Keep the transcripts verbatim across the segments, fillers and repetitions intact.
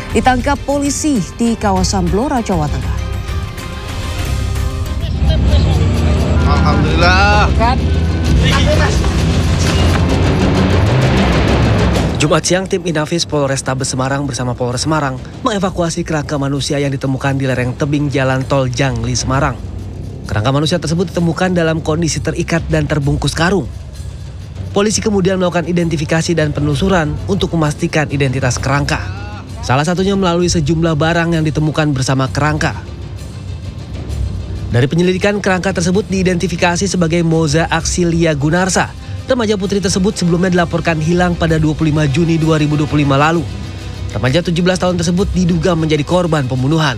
ditangkap polisi di kawasan Blora, Jawa Tengah. Alhamdulillah. Jumat siang, tim Inafis Polrestabes Semarang bersama Polres Semarang mengevakuasi kerangka manusia yang ditemukan di lereng tebing Jalan Tol Jangli, Semarang. Kerangka manusia tersebut ditemukan dalam kondisi terikat dan terbungkus karung. Polisi kemudian melakukan identifikasi dan penelusuran untuk memastikan identitas kerangka. Salah satunya melalui sejumlah barang yang ditemukan bersama kerangka. Dari penyelidikan, kerangka tersebut diidentifikasi sebagai Moza Aksilia Gunarsa. Remaja putri tersebut sebelumnya dilaporkan hilang pada dua puluh lima Juni dua ribu dua puluh lima lalu. Remaja tujuh belas tahun tersebut diduga menjadi korban pembunuhan.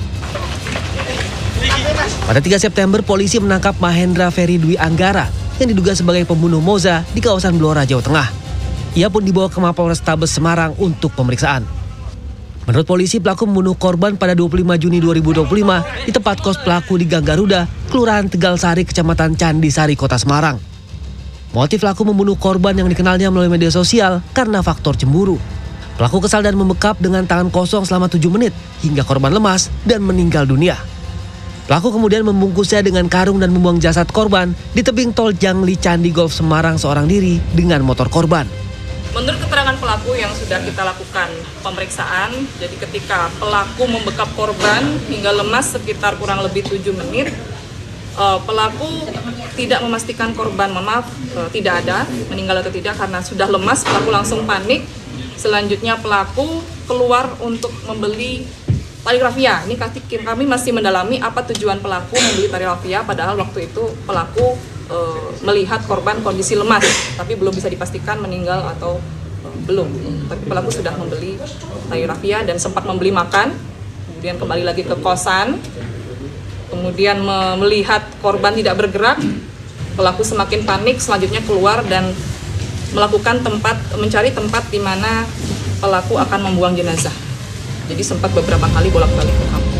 Pada tiga September, polisi menangkap Mahendra Ferry Dwi Anggara yang diduga sebagai pembunuh Moza di kawasan Blora, Jawa Tengah. Ia pun dibawa ke Mapolrestabes Semarang untuk pemeriksaan. Menurut polisi, pelaku membunuh korban pada dua puluh lima Juni dua ribu dua puluh lima di tempat kos pelaku di Gang Garuda, Kelurahan Tegal Sari, Kecamatan Candisari, Kota Semarang. Motif pelaku membunuh korban yang dikenalnya melalui media sosial karena faktor cemburu. Pelaku kesal dan membekap dengan tangan kosong selama tujuh menit hingga korban lemas dan meninggal dunia. Pelaku kemudian membungkusnya dengan karung dan membuang jasad korban di tebing tol Jangli Candi Golf Semarang seorang diri dengan motor korban. Menurut keterangan pelaku yang sudah kita lakukan pemeriksaan, jadi ketika pelaku membekap korban hingga lemas sekitar kurang lebih tujuh menit, pelaku tidak memastikan korban, maaf, tidak ada meninggal atau tidak karena sudah lemas. Pelaku langsung panik. Selanjutnya pelaku keluar untuk membeli tali rafia. Ini kami masih mendalami apa tujuan pelaku membeli tali rafia, padahal waktu itu pelaku e, melihat korban kondisi lemas, tapi belum bisa dipastikan meninggal atau e, belum. Tapi pelaku sudah membeli tali rafia dan sempat membeli makan, kemudian kembali lagi ke kosan. Kemudian melihat korban tidak bergerak, pelaku semakin panik, selanjutnya keluar dan melakukan tempat mencari tempat di mana pelaku akan membuang jenazah. Jadi sempat beberapa kali bolak-balik ke kampung.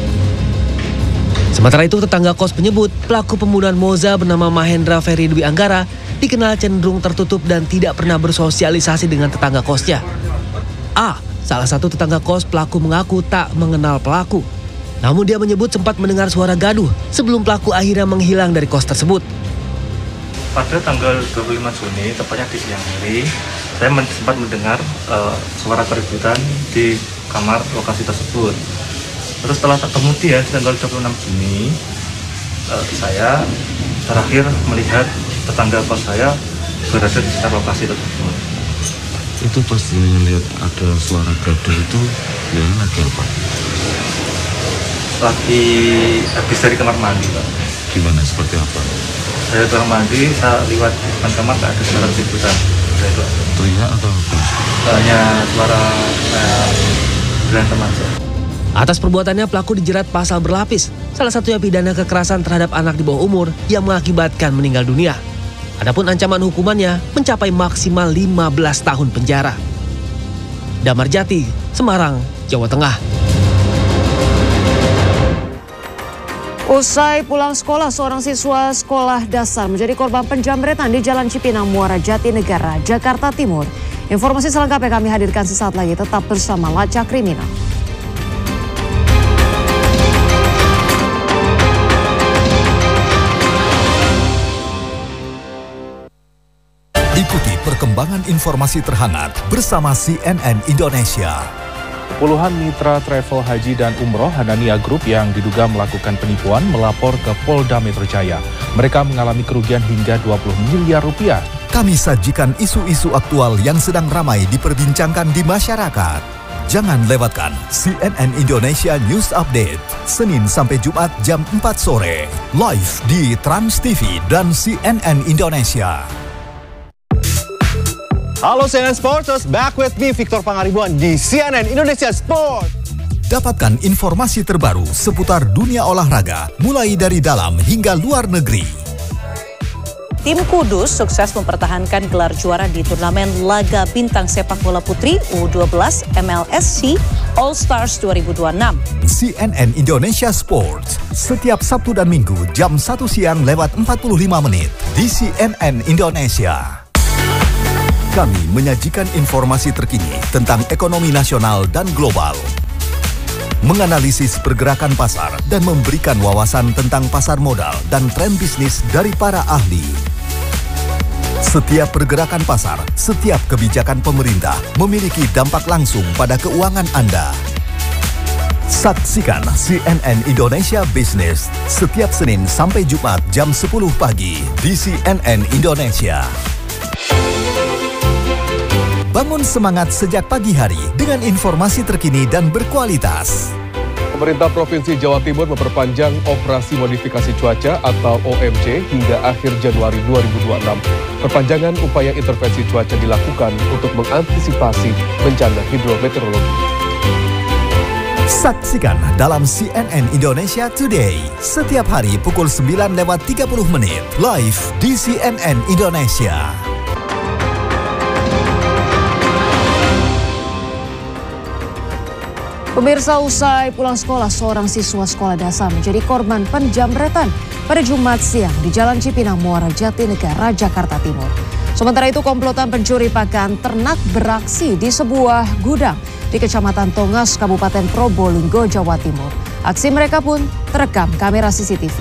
Sementara itu, tetangga kos menyebut pelaku pembunuhan Moza bernama Mahendra Ferry Dwi Anggara dikenal cenderung tertutup dan tidak pernah bersosialisasi dengan tetangga kosnya. A, salah satu tetangga kos pelaku, mengaku tak mengenal pelaku. Namun dia menyebut sempat mendengar suara gaduh sebelum pelaku akhirnya menghilang dari kos tersebut. Pada tanggal dua puluh lima Juni, tepatnya di siang hari, saya sempat mendengar uh, suara keributan di kamar lokasi tersebut. Terus setelah kemudian tanggal dua puluh enam Juni, uh, saya terakhir melihat tetangga kos saya berada di sekitar lokasi tersebut. Itu pas lihat ada suara gaduh itu, dia lagi apa? Lagi habis dari kamar mandi, Pak. Gimana, seperti apa? Saya kamar mandi, saya lewat depan kamar, tak ada suara keributan. Teriak atau apa? Hanya suara eh, berantem aja. Atas perbuatannya, pelaku dijerat pasal berlapis, salah satunya pidana kekerasan terhadap anak di bawah umur yang mengakibatkan meninggal dunia. Adapun ancaman hukumannya mencapai maksimal lima belas tahun penjara. Damar Jati, Semarang, Jawa Tengah. Usai pulang sekolah, seorang siswa sekolah dasar menjadi korban penjamretan di Jalan Cipinang, Muara Jatinegara, Jakarta Timur. Informasi selengkapnya kami hadirkan sesaat lagi, tetap bersama Lacak Kriminal. Ikuti perkembangan informasi terhangat bersama C N N Indonesia. Puluhan mitra travel haji dan umroh Hanania Group yang diduga melakukan penipuan melapor ke Polda Metro Jaya. Mereka mengalami kerugian hingga dua puluh miliar rupiah. Kami sajikan isu-isu aktual yang sedang ramai diperbincangkan di masyarakat. Jangan lewatkan C N N Indonesia News Update, Senin sampai Jumat jam empat sore, live di Trans T V dan C N N Indonesia. Halo C N N Sporters, back with me Victor Pangaribuan di C N N Indonesia Sport. Dapatkan informasi terbaru seputar dunia olahraga, mulai dari dalam hingga luar negeri. Tim Kudus sukses mempertahankan gelar juara di turnamen laga bintang sepak bola putri U dua belas M L S C All Stars dua ribu dua puluh enam. C N N Indonesia Sports, setiap Sabtu dan Minggu jam satu siang lewat empat puluh lima menit di C N N Indonesia. Kami menyajikan informasi terkini tentang ekonomi nasional dan global, menganalisis pergerakan pasar dan memberikan wawasan tentang pasar modal dan tren bisnis dari para ahli. Setiap pergerakan pasar, setiap kebijakan pemerintah memiliki dampak langsung pada keuangan Anda. Saksikan C N N Indonesia Business setiap Senin sampai Jumat jam sepuluh pagi di C N N Indonesia. Bangun semangat sejak pagi hari dengan informasi terkini dan berkualitas. Pemerintah Provinsi Jawa Timur memperpanjang operasi modifikasi cuaca atau O M C hingga akhir Januari dua ribu dua puluh enam. Perpanjangan upaya intervensi cuaca dilakukan untuk mengantisipasi bencana hidrometeorologi. Saksikan dalam C N N Indonesia Today setiap hari pukul sembilan lewat tiga puluh menit live di C N N Indonesia. Pemirsa, usai pulang sekolah, seorang siswa sekolah dasar menjadi korban penjamretan pada Jumat siang di Jalan Cipinang, Muara Jatinegara, Jakarta Timur. Sementara itu, komplotan pencuri pakan ternak beraksi di sebuah gudang di Kecamatan Tongas, Kabupaten Probolinggo, Jawa Timur. Aksi mereka pun terekam kamera C C T V.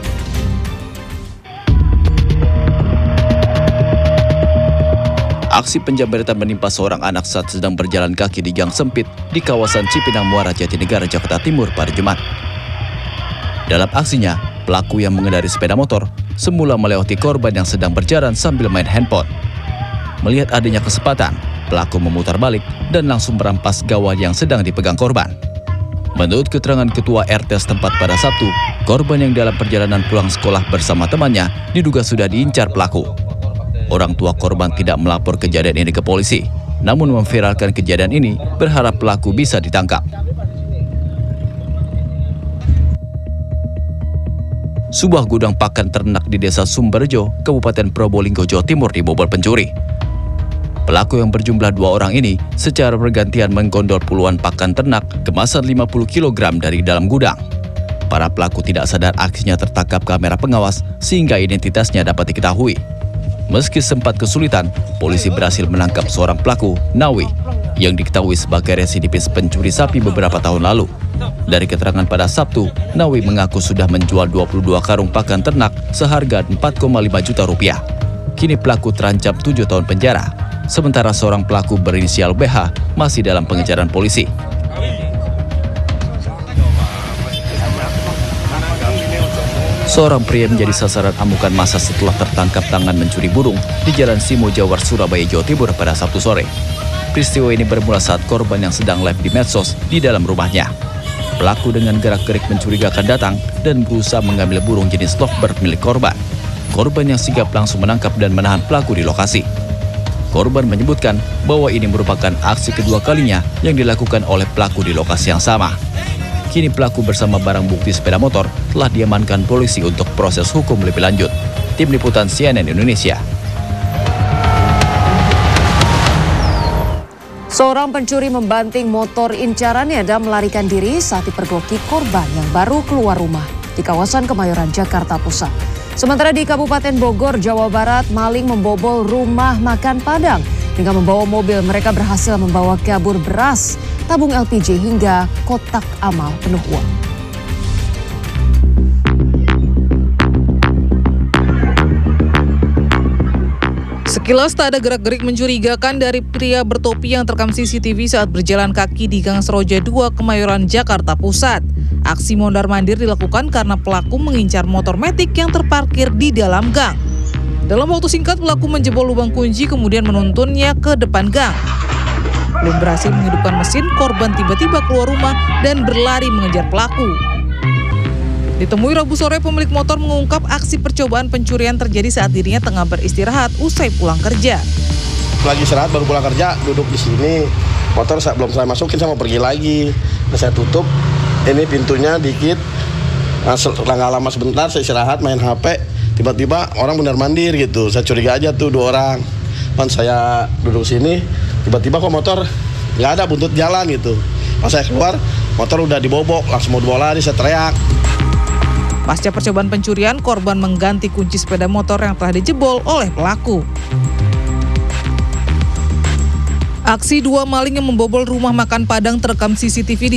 Aksi penjamretan menimpa seorang anak saat sedang berjalan kaki di gang sempit di kawasan Cipinang Muara Jatinegara, Jakarta Timur pada Jumat. Dalam aksinya, pelaku yang mengendari sepeda motor semula melewati korban yang sedang berjalan sambil main handphone. Melihat adanya kesempatan, pelaku memutar balik dan langsung merampas gawai yang sedang dipegang korban. Menurut keterangan Ketua R T setempat pada Sabtu, korban yang dalam perjalanan pulang sekolah bersama temannya diduga sudah diincar pelaku. Orang tua korban tidak melapor kejadian ini ke polisi, namun memviralkan kejadian ini berharap pelaku bisa ditangkap. Sebuah gudang pakan ternak di Desa Sumberjo, Kabupaten Probolinggo, Jawa Timur dibobol pencuri. Pelaku yang berjumlah dua orang ini secara bergantian menggondol puluhan pakan ternak kemasan lima puluh kilogram dari dalam gudang. Para pelaku tidak sadar aksinya tertangkap kamera pengawas sehingga identitasnya dapat diketahui. Meski sempat kesulitan, polisi berhasil menangkap seorang pelaku, Nawi, yang diketahui sebagai residivis pencuri sapi beberapa tahun lalu. Dari keterangan pada Sabtu, Nawi mengaku sudah menjual dua puluh dua karung pakan ternak seharga empat koma lima juta rupiah. Kini pelaku terancam tujuh tahun penjara, sementara seorang pelaku berinisial B H masih dalam pengejaran polisi. Seorang pria menjadi sasaran amukan massa setelah tertangkap tangan mencuri burung di Jalan Simo Jawar, Surabaya, Jawa Timur pada Sabtu sore. Peristiwa ini bermula saat korban yang sedang live di medsos di dalam rumahnya. Pelaku dengan gerak-gerik mencurigakan datang dan berusaha mengambil burung jenis lovebird milik korban. Korban yang sigap langsung menangkap dan menahan pelaku di lokasi. Korban menyebutkan bahwa ini merupakan aksi kedua kalinya yang dilakukan oleh pelaku di lokasi yang sama. Kini pelaku bersama barang bukti sepeda motor telah diamankan polisi untuk proses hukum lebih lanjut. Tim Liputan C N N Indonesia. Seorang pencuri membanting motor incarannya dan melarikan diri saat dipergoki korban yang baru keluar rumah di kawasan Kemayoran, Jakarta Pusat. Sementara di Kabupaten Bogor, Jawa Barat, maling membobol rumah makan Padang. Dengan membawa mobil, mereka berhasil membawa kabur beras, tabung L P G hingga kotak amal penuh uang. Sekilas tak ada gerak-gerik mencurigakan dari pria bertopi yang terekam C C T V saat berjalan kaki di Gang Seroja dua, Kemayoran, Jakarta Pusat. Aksi mondar-mandir dilakukan karena pelaku mengincar motor metik yang terparkir di dalam gang. Dalam waktu singkat, pelaku menjebol lubang kunci kemudian menuntunnya ke depan gang. Belum berhasil menghidupkan mesin, korban tiba-tiba keluar rumah dan berlari mengejar pelaku. Ditemui Rabu sore, pemilik motor mengungkap aksi percobaan pencurian terjadi saat dirinya tengah beristirahat usai pulang kerja. Lagi istirahat baru pulang kerja, duduk di sini. Motor saya belum saya masukin, saya mau pergi lagi. Nah, saya tutup, ini pintunya dikit. Nah, nggak lama sebentar, saya istirahat main H P. Tiba-tiba orang benar-mandir gitu. Saya curiga aja tuh dua orang. Pas saya duduk sini, tiba-tiba kok motor nggak ada, buntut jalan gitu. Pas saya keluar, motor udah dibobok, langsung mau dibawa lari, saya teriak. Pasca percobaan pencurian, korban mengganti kunci sepeda motor yang telah dijebol oleh pelaku. Aksi dua maling yang membobol rumah makan Padang terekam C C T V di